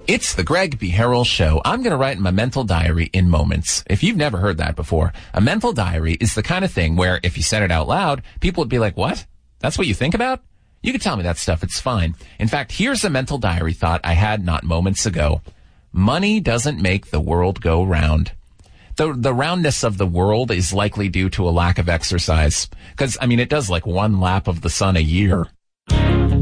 It's the Greg B. Harrell Show. I'm going to write in my mental diary in moments. If you've never heard that before, a mental diary is the kind of thing where if you said it out loud, people would be like, what? That's what you think about? You can tell me that stuff. It's fine. In fact, here's a mental diary thought I had not moments ago. Money doesn't make the world go round. The roundness of the world is likely due to a lack of exercise. Because, I mean, it does like one lap of the sun a year.